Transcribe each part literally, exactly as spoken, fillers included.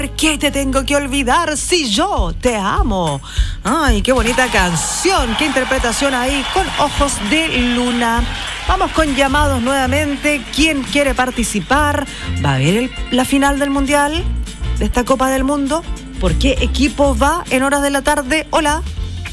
¿Por qué te tengo que olvidar si yo te amo? Ay, qué bonita canción, qué interpretación ahí con Ojos de Luna. Vamos con llamados nuevamente. ¿Quién quiere participar? ¿Va a haber el, la final del Mundial de esta Copa del Mundo? ¿Por qué equipo va en horas de la tarde? Hola.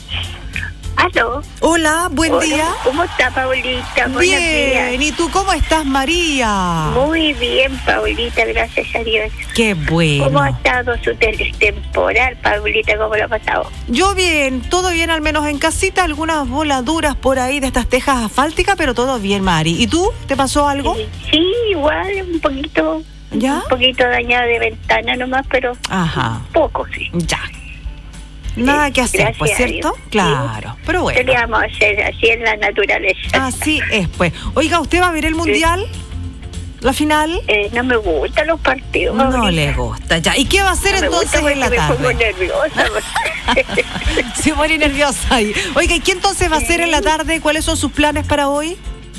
¿Aló? Hola, buen Hola, día. ¿Cómo está, Paulita? Buenos Bien, días. ¿y tú cómo estás, María? Muy bien, Paulita, gracias a Dios. Qué bueno. ¿Cómo ha estado su tel- temporal, Paulita? ¿Cómo lo ha pasado? Yo bien, todo bien, al menos en casita, algunas voladuras por ahí de estas tejas asfálticas, pero todo bien, Mari. ¿Y tú? ¿Te pasó algo? Sí, sí, igual, un poquito, ¿Ya? un poquito dañada de ventana nomás, pero Ajá. poco, sí. Ya. Nada que hacer, Gracias pues, a ¿cierto? Dios. Claro, pero ¿Qué le bueno. vamos a hacer? Así es la naturaleza. Así es, pues. Oiga, ¿usted va a ver el Mundial? ¿La final? Eh, no me gustan los partidos. No Paulita. le gusta, ya. ¿Y qué va a hacer No me entonces gusta en la porque me pongo tarde? nerviosa. Se pone nerviosa ahí. Oiga, ¿y qué entonces va a hacer en la tarde? ¿Cuáles son sus planes para hoy?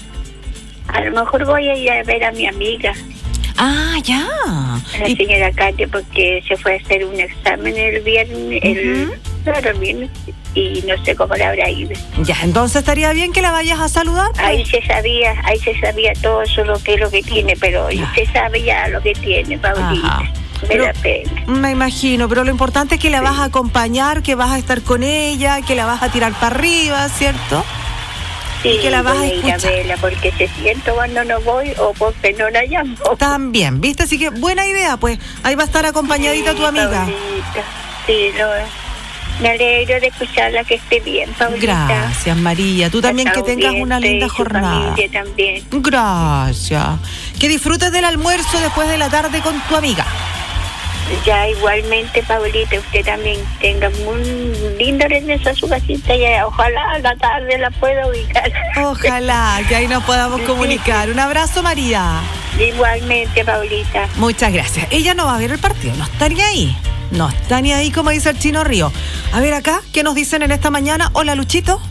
A lo mejor voy a ir a ver a mi amiga, Ah, ya. a la Y- señora Katia, porque se fue a hacer un examen el viernes, el, Ujú. claro, el viernes, y no sé cómo le habrá ido. Ya, entonces estaría bien que la vayas a saludar. pues. Ahí se sabía, ahí se sabía todo eso lo que lo que tiene, pero Claro. se sabe ya lo que tiene, Paulita. Ajá. Me Pero- da pena. Me imagino, pero lo importante es que la vas a acompañar, que vas a estar con ella, que la vas a tirar para arriba, ¿cierto? Sí, que la vas voy a a ir a escuchar. verla porque se siento cuando no voy o porque no la llamo. También, ¿viste? Así que buena idea, pues. Ahí va a estar acompañadita Sí, tu amiga. Paulita. Sí, lo, me alegro de escucharla, que esté bien, Paulita. Gracias, María. Tú también, que tengas una Audiencia linda y su jornada. familia también. Gracias. Que disfrutes del almuerzo después de la tarde con tu amiga. Ya igualmente, Paulita, usted también tenga un lindo regreso a su casita y eh, ojalá a la tarde la pueda ubicar. Ojalá que ahí nos podamos comunicar. Un abrazo, María. Igualmente, Paulita. Muchas gracias. Ella no va a ver el partido, no está ni ahí. No está ni ahí, como dice el Chino Río. A ver acá, ¿qué nos dicen en esta mañana? Hola, Luchito.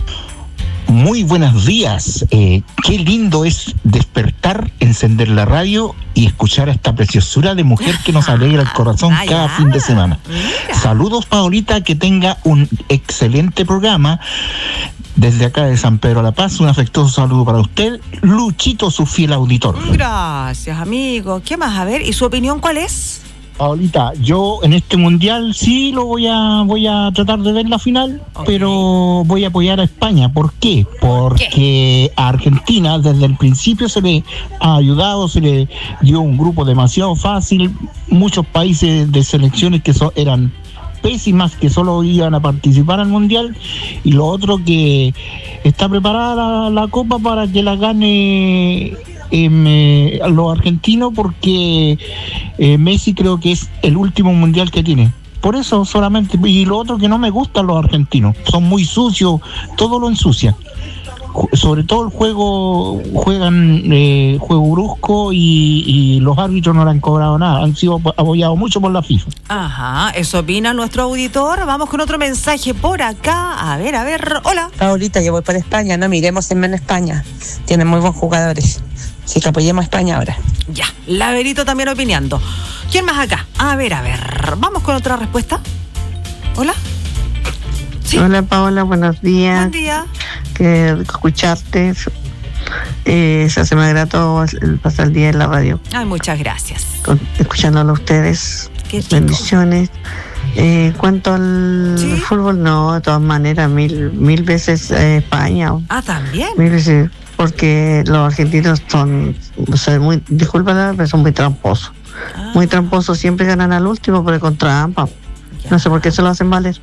Muy buenos días. Eh, qué lindo es despertar, encender la radio y escuchar a esta preciosura de mujer que nos alegra el corazón Ah, cada ya. fin de semana. Mira. Saludos, Paulita, que tenga un excelente programa. Desde acá de San Pedro La Paz, un afectuoso saludo para usted, Luchito, su fiel auditor. Gracias, amigo. ¿Qué más? A ver, ¿y su opinión cuál es? Paulita, yo en este mundial sí lo voy a voy a tratar de ver la final, Ok. pero voy a apoyar a España. ¿Por qué? Porque a Argentina desde el principio se le ha ayudado, se le dio un grupo demasiado fácil, muchos países de selecciones que so- eran pésimas, que solo iban a participar al mundial, y lo otro que está preparada la, la copa para que la gane em, eh, los argentinos, porque eh, Messi creo que es el último mundial que tiene. Por eso solamente. Y lo otro que no me gustan los argentinos, son muy sucios, todo lo ensucian. Ju- Sobre todo el juego, juegan eh, juego brusco, y, y los árbitros no le han cobrado nada, han sido apo- apoyados mucho por la FIFA. Ajá, eso opina nuestro auditor. Vamos con otro mensaje por acá. A ver, a ver. Hola. Paulita, yo voy para España, no miremos en menos España. Tienen muy buenos jugadores. Así que apoyemos a España ahora. Ya, Laverito también opinando. ¿Quién más acá? A ver, a ver. Vamos con otra respuesta. Hola. Sí. Hola Paola, buenos días. Buen día. Que escucharte. Eh, se hace más grato el pasar el día en la radio, Ay, muchas gracias. con, escuchándolo a ustedes. Qué rico. Bendiciones. Eh, cuanto al ¿Sí? fútbol, no, de todas maneras, mil, mil veces eh, España. Ah, también. Mil veces, porque los argentinos son, o sea, muy, disculpa, pero son muy tramposos. Ah, Muy tramposos, siempre ganan al último, pero con trampa. ya. No sé por qué se lo hacen valer.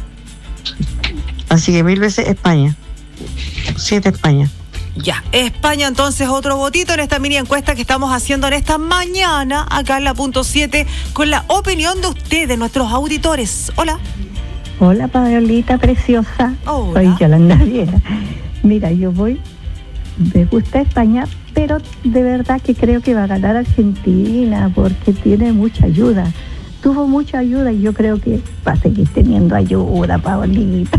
Así que mil veces España. Siete España. Ya, España entonces otro votito en esta mini encuesta que estamos haciendo en esta mañana acá en la punto siete con la opinión de ustedes, nuestros auditores. Hola. Hola, Paolita preciosa. Hola. Soy Yolanda Viera. Mira, yo voy, me gusta España, pero de verdad que creo que va a ganar Argentina porque tiene mucha ayuda. Tuvo mucha ayuda y yo creo que va a seguir teniendo ayuda, Paolita.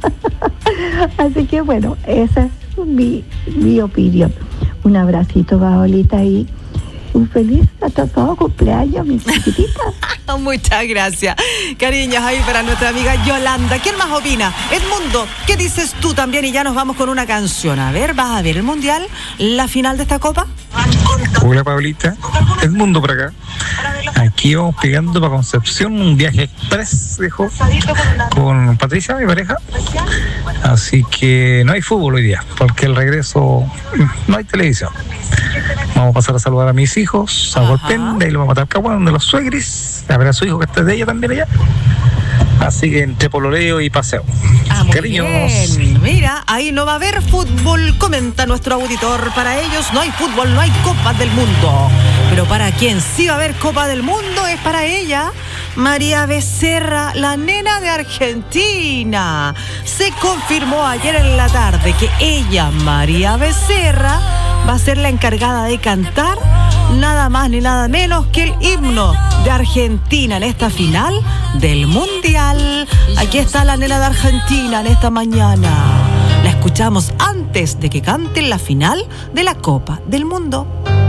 Así que bueno, esa es mi, mi opinión. Un abracito, Paolita, y Un feliz atrasado cumpleaños, mi chiquitita. Muchas gracias. Cariños ahí para nuestra amiga Yolanda. ¿Quién más opina? Edmundo, ¿qué dices tú también? Y ya nos vamos con una canción. A ver, ¿vas a ver el Mundial? ¿La final de esta Copa? Hola, Pablita. Edmundo por acá. Aquí vamos pegando para Concepción un viaje express, dijo, con Patricia, mi pareja. Así que no hay fútbol hoy día, porque el regreso no hay televisión. Vamos a pasar a saludar a mis hijos, a Golpén, de ahí lo vamos a matar Caguán, de los suegris, a ver a su hijo que está de ella también allá. Así que entre pololeo y paseo. Ah, muy Cariños. bien. Mira, ahí no va a haber fútbol, comenta nuestro auditor. Para ellos no hay fútbol, no hay Copa del Mundo. Pero para quien sí va a haber Copa del Mundo es para ella, María Becerra, la nena de Argentina. Se confirmó ayer en la tarde que ella, María Becerra, va a ser la encargada de cantar nada más ni nada menos que el himno de Argentina en esta final del Mundial. Aquí está la nena de Argentina en esta mañana. La escuchamos antes de que cante la final de la Copa del Mundo.